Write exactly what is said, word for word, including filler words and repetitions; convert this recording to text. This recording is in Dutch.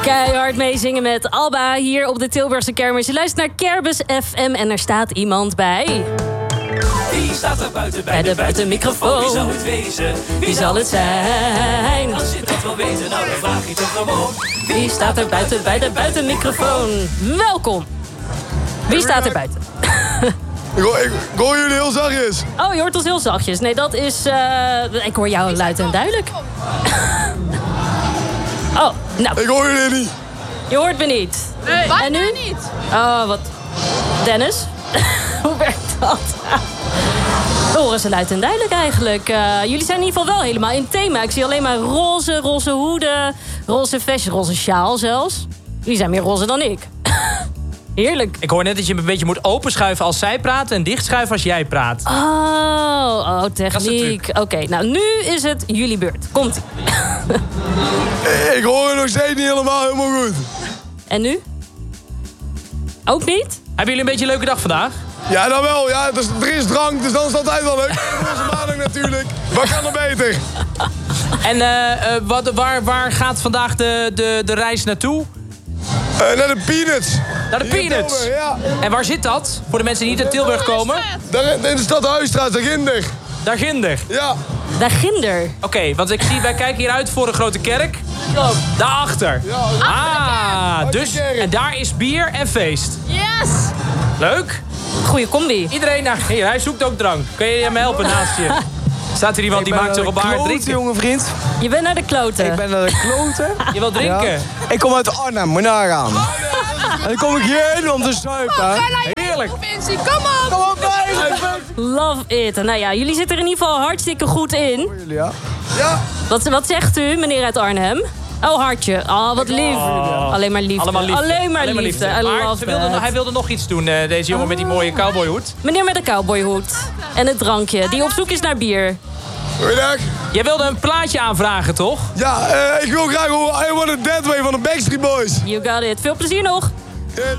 Keihard meezingen met Alba hier op de Tilburgse kermis. Je luistert naar Kerbus F M en er staat iemand bij. Wie staat er buiten bij, Bij de, de buitenmicrofoon? Wie buitenmicrofoon? zou het wezen? Wie zal het zijn? Als je het wil weten, nou dan vraag je toch gewoon. Wie staat er buiten bij de buitenmicrofoon? Welkom. Wie staat er buiten? Ik hoor, ik, ik hoor jullie heel zachtjes. Oh, je hoort ons heel zachtjes. Nee, dat is... Uh, ik hoor jou luid en duidelijk. Oh, nou. Ik hoor jullie niet. Je hoort me niet. Nee, en nu? niet. Oh, wat... Dennis? Hoe werkt dat? We horen ze luid en duidelijk eigenlijk. Uh, jullie zijn in ieder geval wel helemaal in thema. Ik zie alleen maar roze, roze hoeden, roze vestjes, roze sjaal zelfs. Jullie zijn meer roze dan ik. Heerlijk. Ik hoor net dat je een beetje moet openschuiven als zij praten en dichtschuiven als jij praat. Oh, oh techniek. Oké, okay, nou nu is het jullie beurt. Komt-ie. Ik hoor het nog steeds niet helemaal helemaal goed. En nu? Ook niet? Hebben jullie een beetje een leuke dag vandaag? Ja, dan wel. Ja, dus, er is drank, dus dan is het altijd wel leuk. Onze maandag natuurlijk. Wat kan er beter? En uh, uh, wat, waar, waar gaat vandaag de, de, de reis naartoe? Uh, naar de Peanuts. Naar de Peanuts? Tilburg, ja. En waar zit dat? Voor de mensen die niet uit Tilburg komen. Daar in de stad Huisstraat, daarginder. Daarginder? Ja. Daarginder? Oké, okay, want ik zie, wij kijken hier uit voor een grote kerk. Daarachter. Ja, ah, dus, en daar is bier en feest. Yes! Leuk. Goeie combi. Iedereen, nou, hier, hij zoekt ook drank. Kun je hem helpen naast je? Staat er iemand die maakt zich op haar drinken? jonge vriend. Je bent naar de kloten. Ik ben naar de kloten. Je wilt drinken? Ja. Ik kom uit Arnhem, moet je nagaan. En dan kom ik hierheen om te zuipen. Heerlijk. Provincie, kom op! Kom op bij! Love it. Nou ja, jullie zitten er in ieder geval hartstikke goed in. Ja. Ja. Wat, wat zegt u, meneer uit Arnhem? Oh, hartje. Oh, wat lief. Oh. Alleen maar liefde. Allemaal liefde. Alleen maar Alleen maar liefde. liefde. I Maar love ze wilde, it. hij wilde nog iets doen, uh, deze jongen met die mooie cowboyhoed. Meneer met de cowboyhoed. En het drankje. Die op zoek is naar bier. Goeiedag. Jij wilde een plaatje aanvragen, toch? Ja, uh, ik wil graag horen I Want It That Way van de Backstreet Boys. You got it. Veel plezier nog. Uh,